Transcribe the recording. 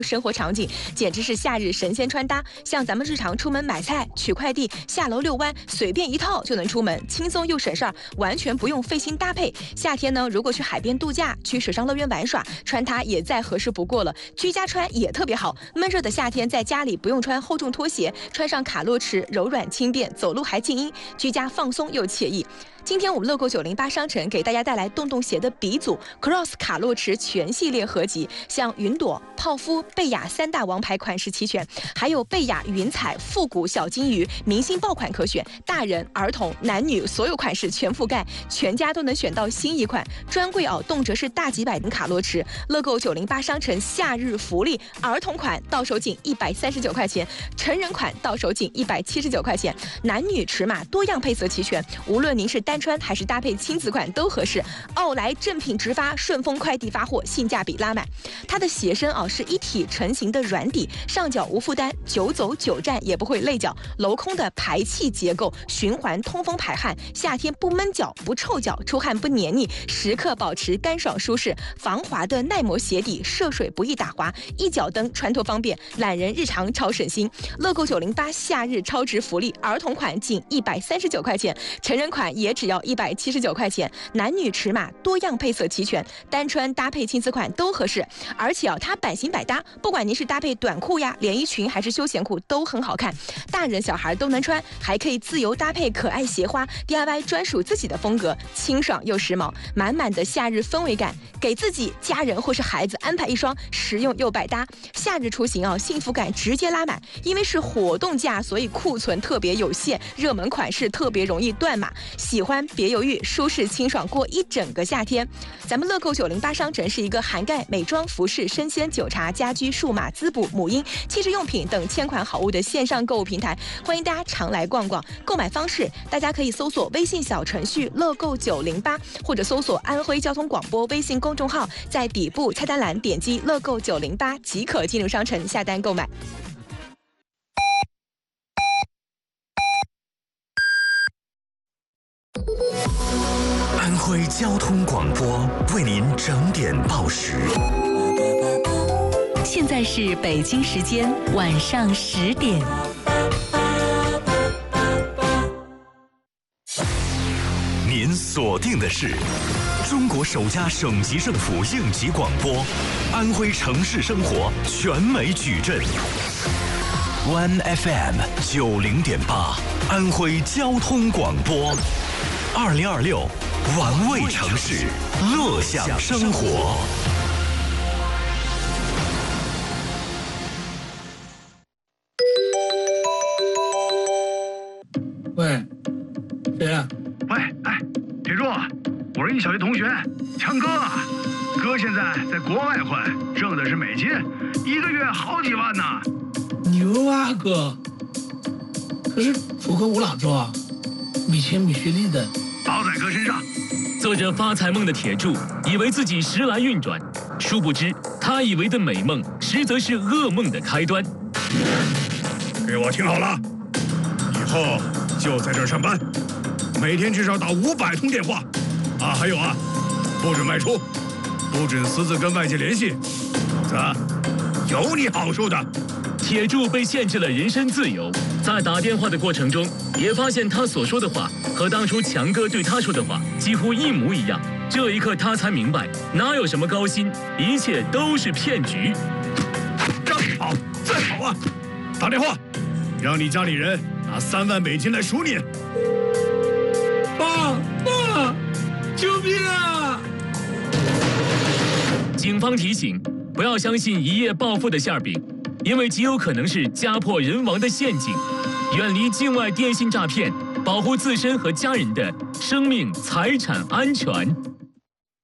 生活场景简直是夏日神仙穿搭，像咱们日常出门买菜、取快递、下楼遛弯，随便一套就能出门，轻松又省事儿，完全不用费心搭配。夏天呢，如果去海边度假、去水上乐园玩耍，穿它也再合适不过了。居家穿也特别好，闷热的夏天在家里不用穿厚重拖鞋，穿上卡洛驰柔软轻便，走路还静音，居家放松又惬意。今天我们乐购908商城给大家带来洞洞鞋的鼻祖 Cross 卡洛驰全系列合集，像云朵、泡芙、贝雅3大王牌款式齐全，还有贝雅云彩、复古小金鱼明星爆款可选，大人、儿童、男女所有款式全覆盖，全家都能选到新一款。专柜动辄是大几百的卡洛驰。乐购908商城夏日福利，儿童款到手仅139块钱，成人款到手仅179块钱，男女尺码多样配色齐全，无论您是单穿还是搭配亲子款都合适。奥莱正品直发，顺丰快递发货，性价比拉满。它的鞋身是一体成型的软底，上脚无负担，久走久站也不会累脚。镂空的排气结构，循环通风排汗，夏天不闷脚不臭脚，出汗不黏腻，时刻保持干爽舒适。防滑的耐磨鞋底，涉水不易打滑，一脚蹬穿脱方便，懒人日常超省心。乐购908夏日超值福利，儿童款仅139块钱，成人款也只要179块钱，男女尺码多样配色齐全，单穿搭配亲子款都合适。而且它版型百搭，不管您是搭配短裤呀、连衣裙还是休闲裤都很好看，大人小孩都能穿，还可以自由搭配可爱鞋花 ，DIY 专属自己的风格，清爽又时髦，满满的夏日氛围感。给自己、家人或是孩子安排一双实用又百搭，夏日出行幸福感直接拉满。因为是活动价，所以库存特别有限，热门款式特别容易断码。喜欢别犹豫，舒适清爽过一整个夏天。咱们乐购908商城是一个涵盖美妆、服饰、生鲜、酒茶、家居、数码、滋补、母婴、汽车用品等千款好物的线上购物平台，欢迎大家常来逛逛。购买方式，大家可以搜索微信小程序乐购908，或者搜索安徽交通广播微信公众号，在底部菜单栏点击乐购908即可进入商城下单购买。 安徽交通广播为您整点报时。 现在是北京时间晚上10点。 您锁定的是中国首家省级政府应急广播，安徽城市生活全美矩阵。One FM 90.8，安徽交通广播，2026玩味城市，乐享生活。 喂，谁啊？ 喂，铁柱，我是你小学同学强哥啊。哥现在在国外混，挣的是美金，一个月好几万呢。 牛啊哥！可是楚河无朗州啊，米钱米蓄力的。 包在哥身上。 做着发财梦的铁柱，以为自己时来运转，殊不知他以为的美梦，实则是噩梦的开端。 给我听好了，以后就在这儿上班，每天至少打500通电话，还有不准外出，不准私自跟外界联系，否则有你好处的。 铁柱被限制了人身自由，在打电话的过程中，也发现他所说的话和当初强哥对他说的话几乎一模一样。这一刻他才明白，哪有什么高薪，一切都是骗局。 让你跑，再跑啊！打电话，让你家里人拿3万美金来赎你。 爸，救命啊！ 警方提醒，不要相信一夜暴富的馅饼，因为极有可能是家破人亡的陷阱。远离境外电信诈骗，保护自身和家人的生命财产安全。